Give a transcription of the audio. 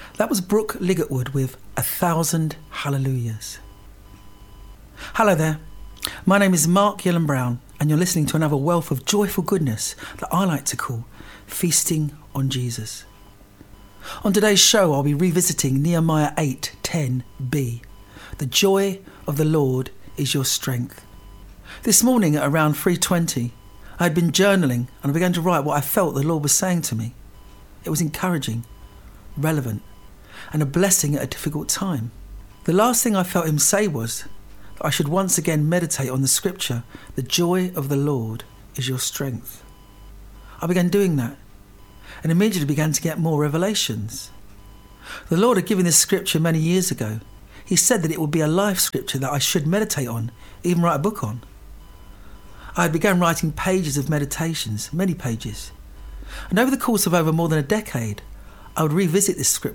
That was Brooke Ligertwood with 1,000 Hallelujahs. Hello there, my name is Mark Yellen Brown, and you're listening to another wealth of joyful goodness that I like to call Feasting on Jesus. On today's show, I'll be revisiting Nehemiah 8:10b. The joy of the Lord is your strength. This morning at around 3:20, I had been journaling and I began to write what I felt the Lord was saying to me. It was encouraging, relevant, and a blessing at a difficult time. The last thing I felt him say was that I should once again meditate on the scripture, the joy of the Lord is your strength. I began doing that and immediately began to get more revelations. The Lord had given this scripture many years ago. He said that it would be a life scripture that I should meditate on, even write a book on. I had begun writing pages of meditations, many pages. And over the course of over more than a decade, I would revisit this scripture